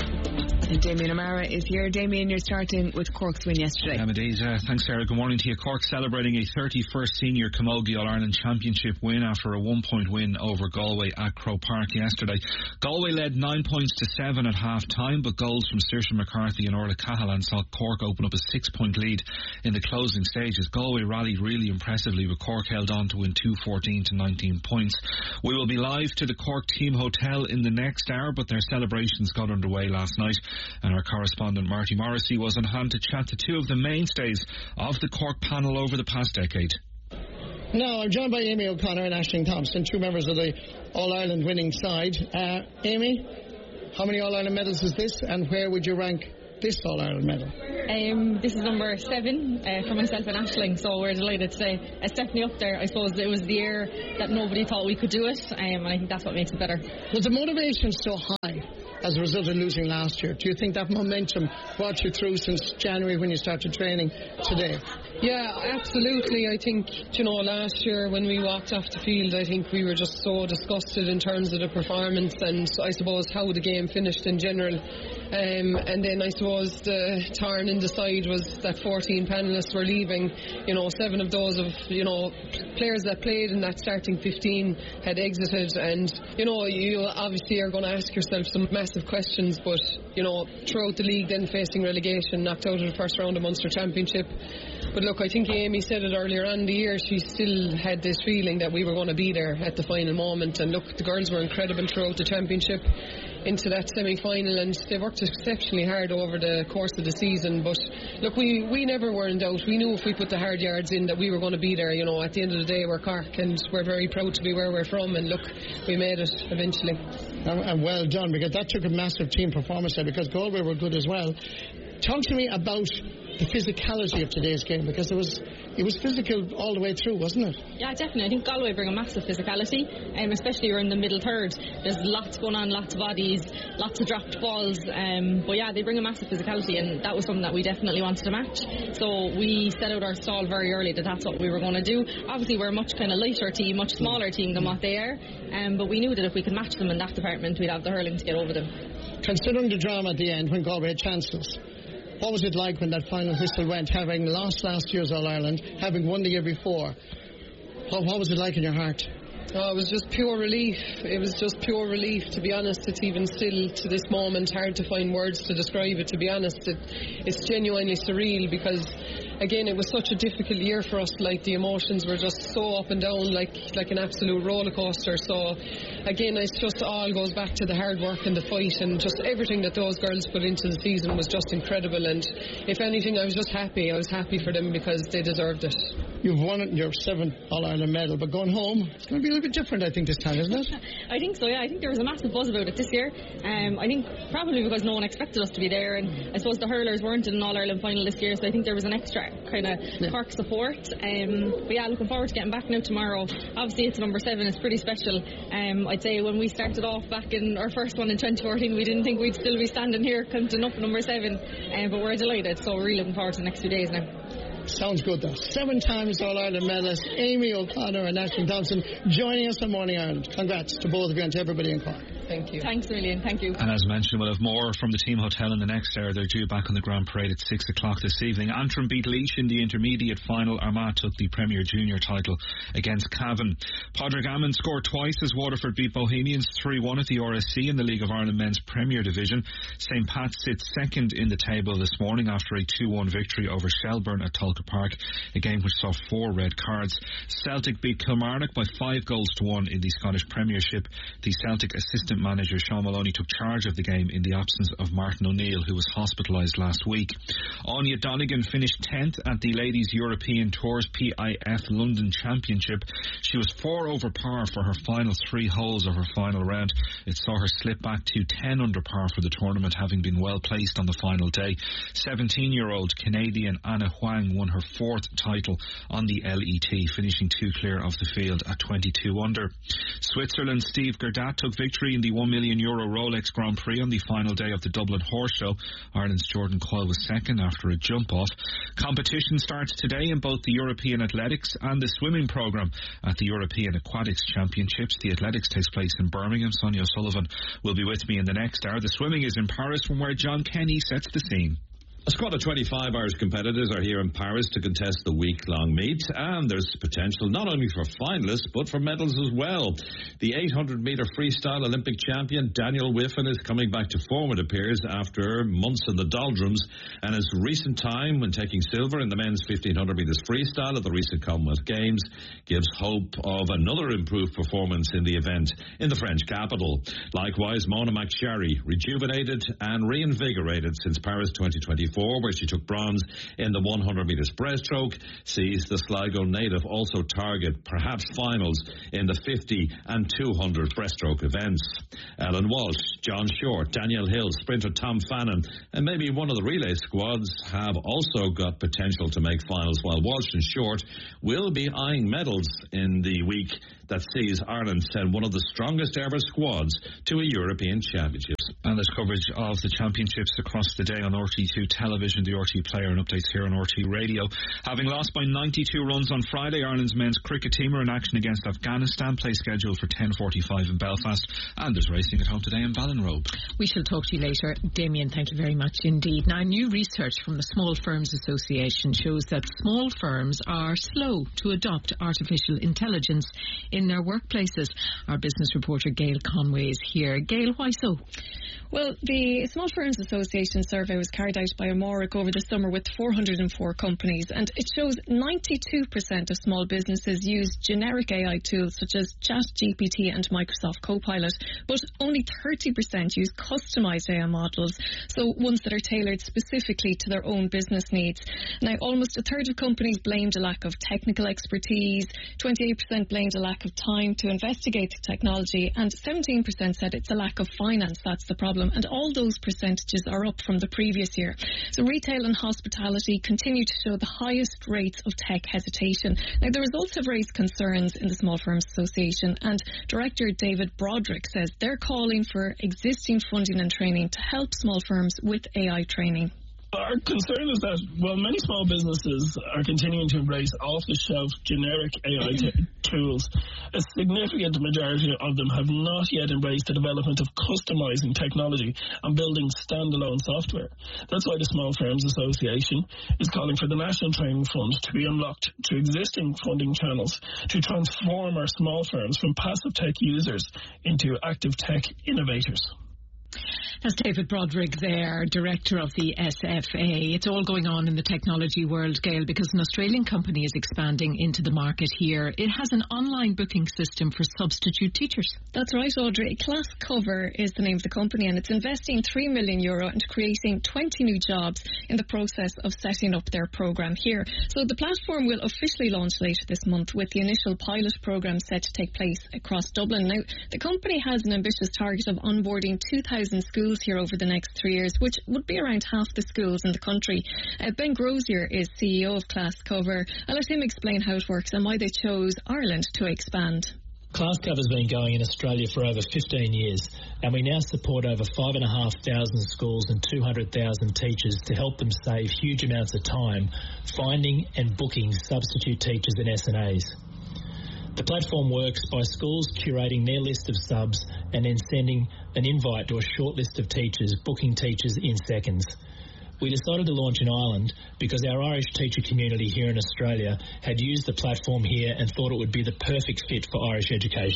And Damien O'Mara is here. Damien, you're starting with Cork's win yesterday. Yeah, Indeed. Uh, thanks, Sarah. Good morning to you. Cork celebrating a thirty-first Senior Camogie All-Ireland Championship win after a one-point win over Galway at Croke Park yesterday. Galway led nine points to seven at half-time, but goals from Saoirse McCarthy and Orla Cahalan saw Cork open up a six-point lead in the closing stages. Galway rallied really impressively, but Cork held on to win two fourteen to nineteen points. We will be live to the Cork Team Hotel in the next hour, but their celebrations got underway last night, and our correspondent Marty Morrissey was on hand to chat to two of the mainstays of the Cork panel over the past decade. Now, I'm joined by Amy O'Connor and Aisling Thompson, two members of the All-Ireland winning side. Uh, Amy, how many All-Ireland medals is this, and where would you rank this All-Ireland medal? Um, this is number seven uh, for myself and Aisling, so we're delighted to say it's definitely up there. I suppose it was the year that nobody thought we could do it, um, and I think that's what makes it better. Was the motivation so high as a result of losing last year? Do you think that momentum brought you through since January when you started training today? Yeah, absolutely. I think, you know, last year when we walked off the field, I think we were just so disgusted in terms of the performance and I suppose how the game finished in general. Um, and then I suppose the turn in the side was that fourteen panellists were leaving. You know, seven of those of, you know, players that played in that starting fifteen had exited, and, you know, you obviously are going to ask yourself some massive questions, but, you know, throughout the league then facing relegation, knocked out of the first round of Munster Championship. But look, I think Amy said it earlier on in the year, she still had this feeling that we were going to be there at the final moment, and look, the girls were incredible throughout the championship into that semi-final, and they worked exceptionally hard over the course of the season. But look, we, we never were in doubt. We knew if we put the hard yards in that we were going to be there. You know, at the end of the day, we're Cork and we're very proud to be where we're from, and look, we made it eventually. And, and well done, because that took a massive team performance there, because Galway were good as well. Talk to me about the physicality of today's game, because it was it was physical all the way through, wasn't it? Yeah, definitely. I think Galway bring a massive physicality, um, especially around the middle third. There's lots going on, lots of bodies, lots of dropped balls, um, but yeah, they bring a massive physicality, and that was something that we definitely wanted to match. So we set out our stall very early that that's what we were going to do. Obviously we're a much kind of lighter team, much smaller team than what they are, um, but we knew that if we could match them in that department, we'd have the hurling to get over them. Considering the drama at the end when Galway had chances, what was it like when that final whistle went, having lost last year's All-Ireland, having won the year before? What, what was it like in your heart? Oh, it was just pure relief. It was just pure relief, to be honest. It's even still, to this moment, hard to find words to describe it, to be honest. It, it's genuinely surreal, because again, it was such a difficult year for us. Like, the emotions were just so up and down, like like an absolute roller coaster. So again, it's just all goes back to the hard work and the fight, and just everything that those girls put into the season was just incredible. And if anything, I was just happy. I was happy for them, because they deserved it. You've won your seventh All-Ireland medal, but going home, it's going to be a little bit different, I think, this time, isn't it? I think so, yeah. I think there was a massive buzz about it this year. Um, I think probably because no one expected us to be there, and I suppose the hurlers weren't in an All-Ireland final this year, so I think there was an extra kind of yeah. Cork support. Um, but yeah, looking forward to getting back now tomorrow. Obviously, it's number seven. It's pretty special. Um, I'd say when we started off back in our first one in twenty fourteen, we didn't think we'd still be standing here counting up number seven, um, but we're delighted, so we're really looking forward to the next few days now. Sounds good, though. Seven times All-Ireland medalist Amy O'Connor and Aisling Thompson joining us on Morning Ireland. Congrats to both of you and to everybody in Cork. Thank you. Thanks a million. Thank you. And as mentioned, we'll have more from the Team Hotel in the next hour. They're due back on the Grand Parade at six o'clock this evening. Antrim beat Laois in the intermediate final. Armagh took the Premier Junior title against Cavan. Padraig Amon scored twice as Waterford beat Bohemians three one at the R S C in the League of Ireland Men's Premier Division. Saint Pat sits second in the table this morning after a two one victory over Shelburne at Tolka Park, a game which saw four red cards. Celtic beat Kilmarnock by five goals to one in the Scottish Premiership. The Celtic assistant assistant manager Sean Maloney took charge of the game in the absence of Martin O'Neill, who was hospitalised last week. Anya Donegan finished tenth at the Ladies European Tours P I F London Championship. She was four over par for her final three holes of her final round. It saw her slip back to ten under par for the tournament, having been well placed on the final day. seventeen-year-old Canadian Anna Huang won her fourth title on the L E T, finishing two clear of the field at twenty-two under. Switzerland's Steve Gerdat took victory in the one million euro Rolex Grand Prix on the final day of the Dublin Horse Show. Ireland's Jordan Coyle was second after a jump-off. Competition starts today in both the European Athletics and the swimming programme. At the European Aquatics Championships, the athletics takes place in Birmingham. Sonia O'Sullivan will be with me in the next hour. The swimming is in Paris, from where John Kenny sets the scene. A squad of twenty-five Irish competitors are here in Paris to contest the week-long meet, and there's potential not only for finalists but for medals as well. The eight hundred metre freestyle Olympic champion Daniel Wiffen is coming back to form, it appears, after months in the doldrums, and his recent time when taking silver in the men's fifteen hundred metres freestyle at the recent Commonwealth Games gives hope of another improved performance in the event in the French capital. Likewise, Mona McSharry, rejuvenated and reinvigorated since Paris twenty twenty-four, where she took bronze in the one hundred metres breaststroke, sees the Sligo native also target perhaps finals in the fifty and two hundred breaststroke events. Ellen Walsh, John Short, Danielle Hill, sprinter Tom Fannin, and maybe one of the relay squads have also got potential to make finals, while Walsh and Short will be eyeing medals in the week that sees Ireland send one of the strongest ever squads to a European Championships. And there's coverage of the championships across the day on R T two television, the R T player, and updates here on R T radio. Having lost by ninety-two runs on Friday, Ireland's men's cricket team are in action against Afghanistan. Play scheduled for ten forty-five in Belfast, and there's racing at home today in Ballinrobe. We shall talk to you later. Damien, thank you very much indeed. Now, new research from the Small Firms Association shows that small firms are slow to adopt artificial intelligence in their workplaces. Our business reporter Gail Conway is here. Gail, why so? Well, the Small Firms Association survey was carried out by Amoric over the summer with four hundred four companies, and it shows ninety-two percent of small businesses use generic A I tools such as ChatGPT and Microsoft Copilot, but only thirty percent use customised A I models, so ones that are tailored specifically to their own business needs. Now, almost a third of companies blamed a lack of technical expertise, twenty-eight percent blamed a lack of time to investigate the technology, and seventeen percent said it's a lack of finance that's the problem, and all those percentages are up from the previous year. So retail and hospitality continue to show the highest rates of tech hesitation. Now, the results have raised concerns in the Small Firms Association, and Director David Broderick says they're calling for existing funding and training to help small firms with A I training. Our concern is that while many small businesses are continuing to embrace off-the-shelf generic A I t- tools, a significant majority of them have not yet embraced the development of customizing technology and building standalone software. That's why the Small Firms Association is calling for the National Training Fund to be unlocked to existing funding channels to transform our small firms from passive tech users into active tech innovators. That's David Broderick there, Director of the S F A. It's all going on in the technology world, Gail, because an Australian company is expanding into the market here. It has an online booking system for substitute teachers. That's right, Audrey. Class Cover is the name of the company, and it's investing three million euro into creating twenty new jobs in the process of setting up their programme here. So the platform will officially launch later this month, with the initial pilot programme set to take place across Dublin. Now, the company has an ambitious target of onboarding two thousand schools here over the next three years, which would be around half the schools in the country. Uh, Ben Grosier is C E O of Class Cover. I'll let him explain how it works and why they chose Ireland to expand. Class Cover's been going in Australia for over fifteen years, and we now support over five thousand five hundred schools and two hundred thousand teachers to help them save huge amounts of time finding and booking substitute teachers and S N As. The platform works by schools curating their list of subs and then sending an invite to a short list of teachers, booking teachers in seconds. We decided to launch in Ireland because our Irish teacher community here in Australia had used the platform here and thought it would be the perfect fit for Irish education.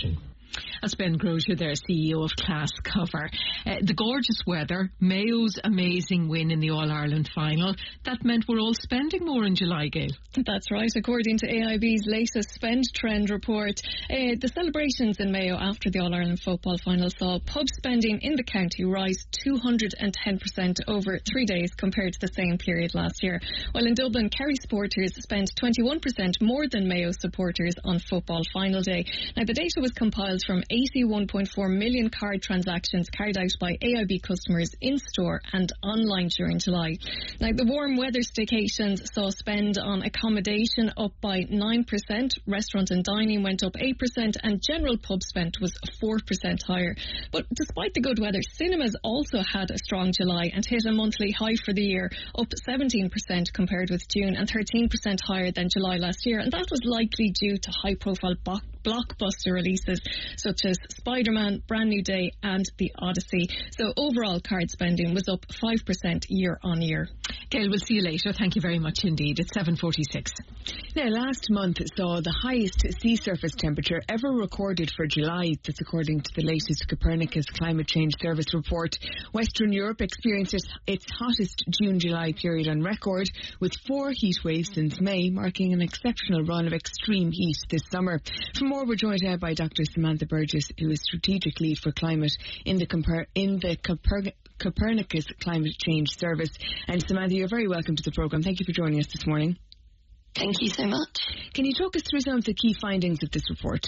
That's Ben Grosier there, C E O of Class Cover. Uh, the gorgeous weather, Mayo's amazing win in the All-Ireland final, that meant we're all spending more in July, Gail. That's right. According to A I B's latest spend trend report, uh, the celebrations in Mayo after the All-Ireland football final saw pub spending in the county rise two hundred ten percent over three days compared to the same period last year. While in Dublin, Kerry supporters spent twenty-one percent more than Mayo supporters on football final day. Now, the data was compiled from eighty-one point four million card transactions carried out by A I B customers in-store and online during July. Now, the warm weather staycations saw spend on accommodation up by nine percent, restaurant and dining went up eight percent, and general pub spend was four percent higher. But despite the good weather, cinemas also had a strong July and hit a monthly high for the year, up seventeen percent compared with June and thirteen percent higher than July last year. And that was likely due to high-profile bo- blockbuster releases such as Spider-Man, Brand New Day and The Odyssey. So overall card spending was up five percent year on year. Gail, we'll see you later. Thank you very much indeed. It's seven forty-six. Now, last month saw the highest sea surface temperature ever recorded for July. That's according to the latest Copernicus Climate Change Service report. Western Europe experienced its hottest June-July period on record, with four heat waves since May, marking an exceptional run of extreme heat this summer. For more, we're joined now by Doctor Samantha Burgess, who is Strategic Lead for Climate in the, Comper- in the Coper- Copernicus Climate Change Service. And Samantha, you're very welcome to the programme. Thank you for joining us this morning. Thank you so much. Can you talk us through some of the key findings of this report?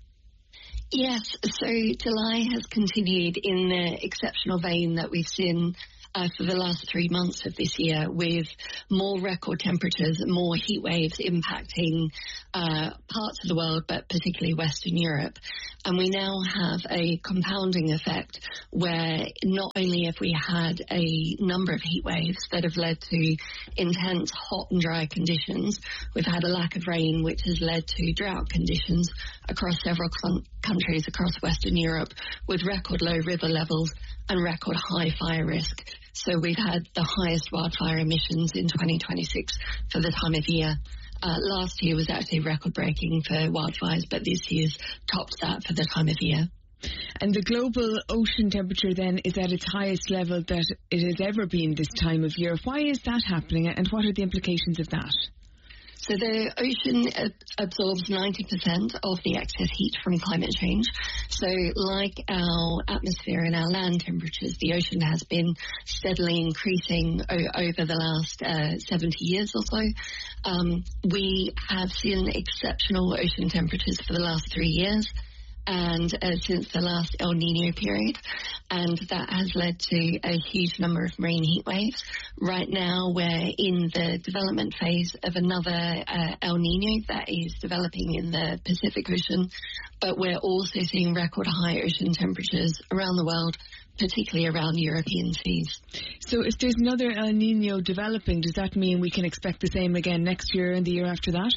Yes, so July has continued in the exceptional vein that we've seen Uh, for the last three months of this year, with more record temperatures, more heat waves impacting uh, parts of the world, but particularly Western Europe. And we now have a compounding effect where not only have we had a number of heat waves that have led to intense hot and dry conditions, we've had a lack of rain, which has led to drought conditions across several con- countries across Western Europe, with record low river levels and record high fire risk. So we've had the highest wildfire emissions in twenty twenty-six for the time of year. Uh, last year was actually record-breaking for wildfires, but this year's topped that for the time of year. And the global ocean temperature then is at its highest level that it has ever been this time of year. Why is that happening, and what are the implications of that? So the ocean absorbs ninety percent of the excess heat from climate change. So like our atmosphere and our land temperatures, the ocean has been steadily increasing o- over the last uh, seventy years or so. Um, we have seen exceptional ocean temperatures for the last three years. and uh, since the last El Nino period, and that has led to a huge number of marine heat waves. Right now we're in the development phase of another uh, El Nino that is developing in the Pacific Ocean, but we're also seeing record high ocean temperatures around the world, particularly around European seas. So if there's another El Nino developing, does that mean we can expect the same again next year and the year after that?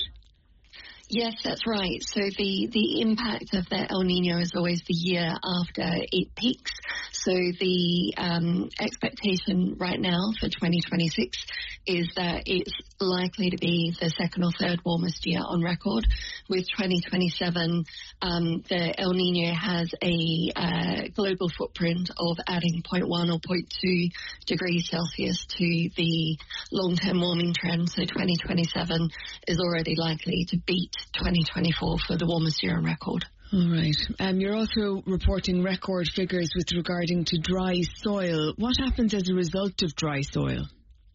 Yes, that's right. So the, the impact of the El Nino is always the year after it peaks. So the um, expectation right now for twenty twenty-six is that it's likely to be the second or third warmest year on record. With twenty twenty-seven, um, the El Nino has a uh, global footprint of adding zero point one or zero point two degrees Celsius to the long-term warming trend. So twenty twenty-seven is already likely to beat twenty twenty-four for the warmest year on record. All right. Um, you're also reporting record figures with regarding to dry soil. What happens as a result of dry soil?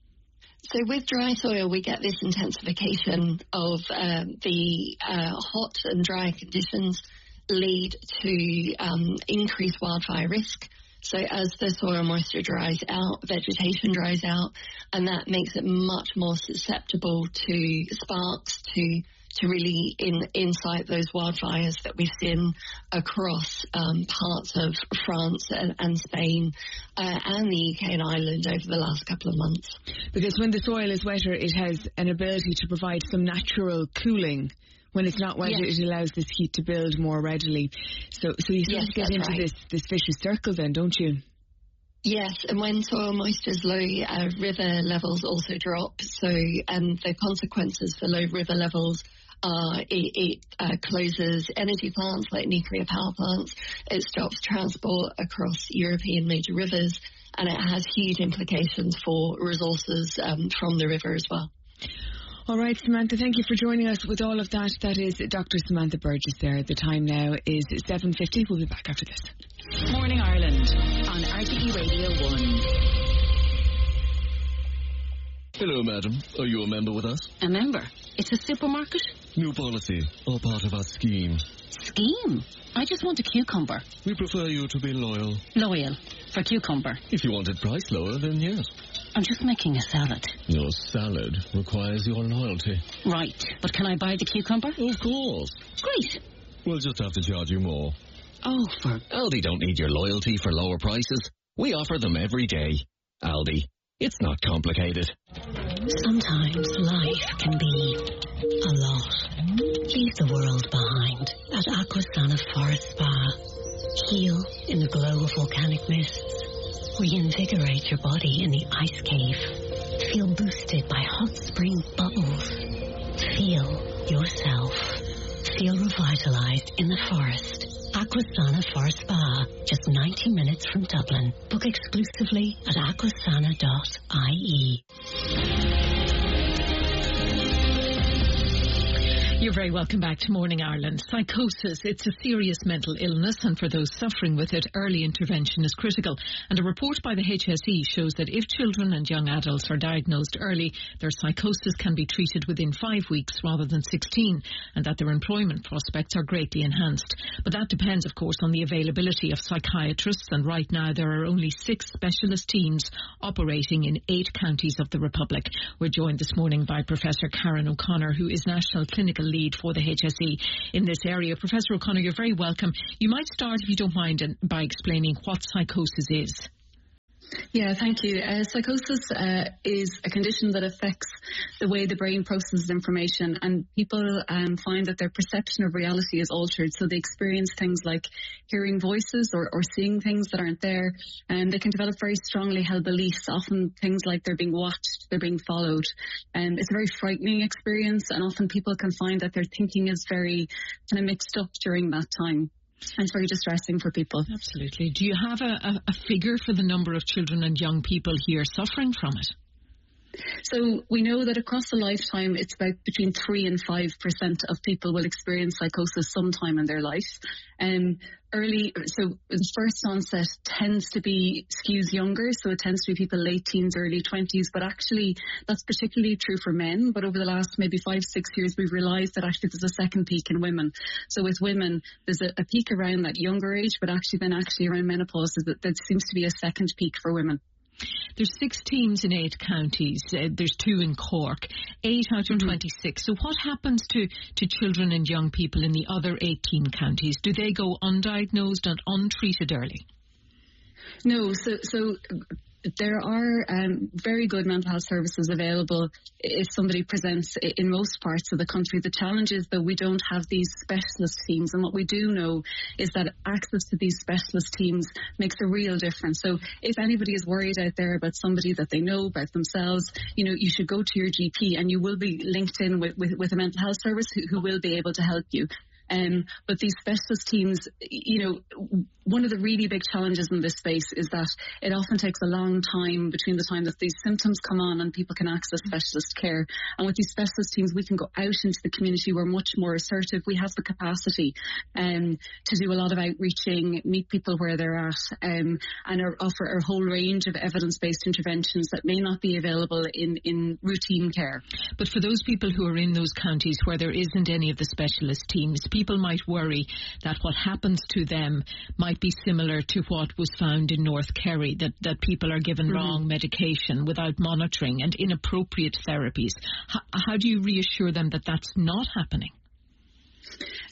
So with dry soil, we get this intensification of uh, the uh, hot and dry conditions lead to um, increased wildfire risk. So as the soil moisture dries out, vegetation dries out, and that makes it much more susceptible to sparks, to to really in, incite those wildfires that we've seen across um, parts of France and, and Spain uh, and the U K and Ireland over the last couple of months. Because when the soil is wetter, it has an ability to provide some natural cooling. When it's not wet, yes. It allows this heat to build more readily. So, so you sort yes, of get into right. this, this vicious circle then, don't you? Yes, and when soil moisture is low, uh, river levels also drop. So, and the consequences for low river levels Uh, it it uh, closes energy plants like nuclear power plants. It stops transport across European major rivers, and it has huge implications for resources um, from the river as well. All right, Samantha, thank you for joining us with all of that. That is Doctor Samantha Burgess there. The time now is seven fifty. We'll be back after this. Morning Ireland on R T E Radio one. Hello, madam. Are you a member with us? A member? It's a supermarket? New policy, or part of our scheme. Scheme? I just want a cucumber. We prefer you to be loyal. Loyal? For cucumber? If you wanted price lower, then yes. I'm just making a salad. Your salad requires your loyalty. Right, but can I buy the cucumber? Of course. Great. We'll just have to charge you more. Oh, for... Aldi don't need your loyalty for lower prices. We offer them every day. Aldi. It's not complicated. Sometimes life can be a lot. Leave the world behind at Aquasana Forest Spa. Heal in the glow of volcanic mists. Reinvigorate your body in the ice cave. Feel boosted by hot spring bubbles. Feel yourself. Feel revitalized in the forest. Aquasana Forest Spa, just ninety minutes from Dublin. Book exclusively at aquasana dot I E. You're very welcome back to Morning Ireland. Psychosis, it's a serious mental illness, and for those suffering with it, early intervention is critical. And a report by the H S E shows that if children and young adults are diagnosed early, their psychosis can be treated within five weeks rather than sixteen, and that their employment prospects are greatly enhanced. But that depends, of course, on the availability of psychiatrists, and right now there are only six specialist teams operating in eight counties of the Republic. We're joined this morning by Professor Karen O'Connor, who is National Clinical Lead for the H S E in this area. Professor O'Connor, you're very welcome. You might start, if you don't mind, by explaining what psychosis is. Yeah, thank you. Uh, psychosis uh, is a condition that affects the way the brain processes information, and people um, find that their perception of reality is altered. So they experience things like hearing voices or, or seeing things that aren't there, and they can develop very strongly held beliefs, often things like they're being watched, they're being followed. And um, it's a very frightening experience, and often people can find that their thinking is very kind of mixed up during that time. And it's very distressing for people. Absolutely. Do you have a, a, a figure for the number of children and young people here suffering from it? So we know that across a lifetime, it's about between three and five percent of people will experience psychosis sometime in their life. Um, early, so the first onset tends to be skews younger, so it tends to be people late teens, early twenties. But actually, that's particularly true for men. But over the last maybe five, six years, we've realised that actually there's a second peak in women. So with women, there's a, a peak around that younger age, but actually then actually around menopause, that, that seems to be a second peak for women. There's six teams in eight counties. Uh, there's two in Cork, eight out of mm-hmm. twenty-six. So what happens to, to children and young people in the other eighteen counties? Do they go undiagnosed and untreated early? No, so so there are um, very good mental health services available if somebody presents in most parts of the country. The challenge is that we don't have these specialist teams, and what we do know is that access to these specialist teams makes a real difference. So if anybody is worried out there about somebody that they know about themselves, you know, you should go to your G P, and you will be linked in with, with, with a mental health service who, who will be able to help you. Um, but these specialist teams, you know, one of the really big challenges in this space is that it often takes a long time between the time that these symptoms come on and people can access specialist care. And with these specialist teams, we can go out into the community. We're much more assertive. We have the capacity um, to do a lot of outreaching, meet people where they're at, um, and are, offer a whole range of evidence-based interventions that may not be available in, in routine care. But for those people who are in those counties where there isn't any of the specialist teams, people might worry that what happens to them might be similar to what was found in North Kerry, that, that people are given mm-hmm. wrong medication without monitoring and inappropriate therapies. H- how do you reassure them that that's not happening?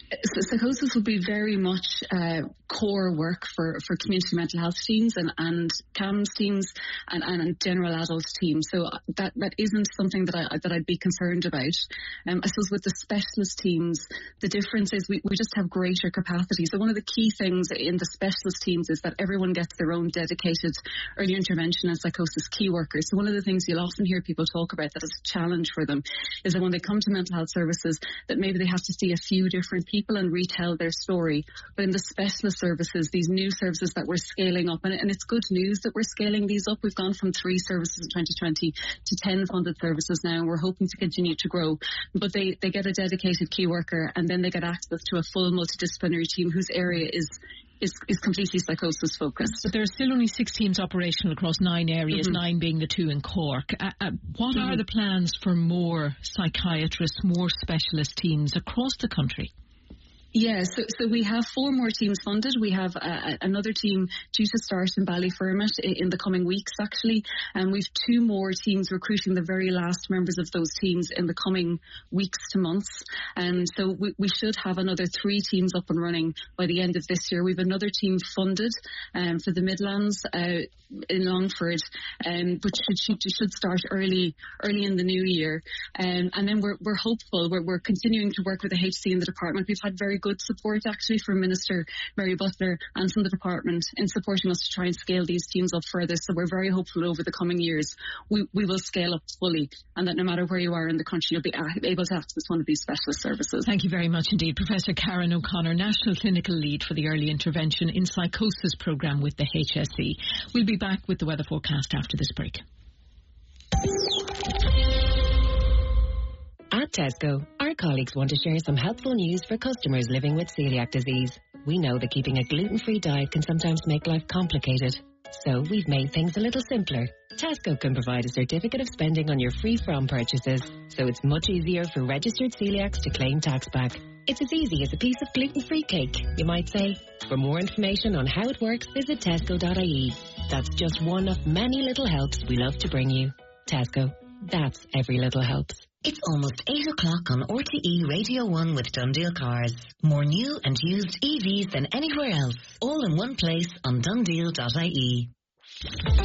Psychosis will be very much uh, core work for, for community mental health teams and, and C A M S teams and, and general adult teams. So that, that isn't something that, I, that I'd be concerned about. Um, I suppose with the specialist teams, the difference is we, we just have greater capacity. So one of the key things in the specialist teams is that everyone gets their own dedicated early intervention and psychosis key workers. So one of the things you'll often hear people talk about that is a challenge for them is that when they come to mental health services, that maybe they have to see a few different people and retell their story. But in the specialist services, these new services that we're scaling up, and, and it's good news that we're scaling these up. We've gone from three services in twenty twenty to ten funded services now, and we're hoping to continue to grow. But they, they get a dedicated key worker, and then they get access to a full multidisciplinary team whose area is Is, is completely psychosis focused. But there are still only six teams operational across nine areas, mm-hmm. nine being the two in Cork. Uh, uh, what mm-hmm. are the plans for more psychiatrists, more specialist teams across the country? Yeah, so, so we have four more teams funded. We have uh, another team due to start in Ballyfermot in the coming weeks, actually. And we've two more teams recruiting the very last members of those teams in the coming weeks to months. And so we, we should have another three teams up and running by the end of this year. We've another team funded um, for the Midlands uh, in Longford, um, which should, should, should start early early in the new year. Um, and then we're, we're hopeful. We're, we're continuing to work with the H C in the department. We've had very good support actually from Minister Mary Butler and from the department in supporting us to try and scale these teams up further. So we're very hopeful over the coming years we, we will scale up fully, and that no matter where you are in the country you'll be able to access one of these specialist services. Thank you very much indeed. Professor Karen O'Connor, National Clinical Lead for the Early Intervention in Psychosis Programme with the H S E. We'll be back with the weather forecast after this break. At Tesco, our colleagues want to share some helpful news for customers living with celiac disease. We know that keeping a gluten-free diet can sometimes make life complicated. So we've made things a little simpler. Tesco can provide a certificate of spending on your free-from purchases, so it's much easier for registered celiacs to claim tax back. It's as easy as a piece of gluten-free cake, you might say. For more information on how it works, visit tesco dot I E. That's just one of many little helps we love to bring you. Tesco. That's every little helps. It's almost eight o'clock on R T E Radio one with Dundeel Cars. More new and used E Vs than anywhere else. All in one place on dundeel dot I E.